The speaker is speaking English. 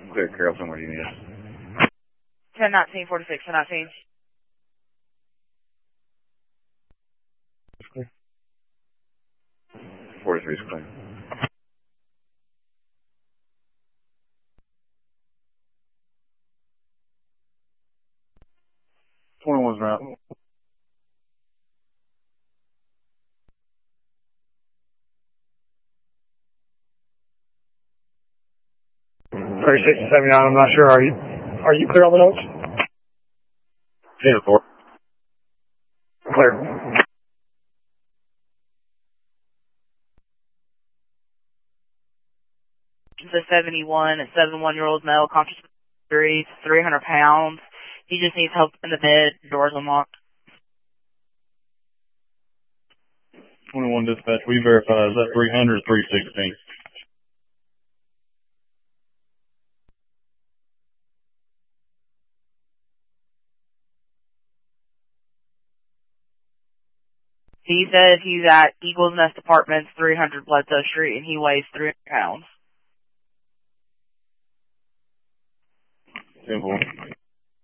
Clear, Carrollton, where do you need us? 1019, 46, 1019. It's clear. 43 is clear. One's route. 36 to 79, I'm not sure. Are you clear on the notes? 10-4. Clear. It's a 71-year-old male, conscious 300 pounds. He just needs help in the bed, doors unlocked. 21 dispatch, we verify, is that 300 or 316? He says he's at Eagles Nest Apartments, 300 Bledsoe Street, and he weighs 300 pounds. 10-4.